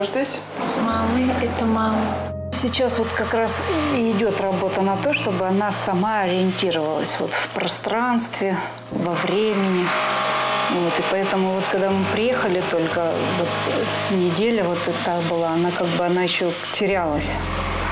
Здесь? С мамой, это мама. Сейчас вот как раз и идет работа на то, чтобы она сама ориентировалась вот в пространстве, во времени. Вот, и поэтому вот когда мы приехали только, вот неделя вот эта была, она как бы она еще терялась.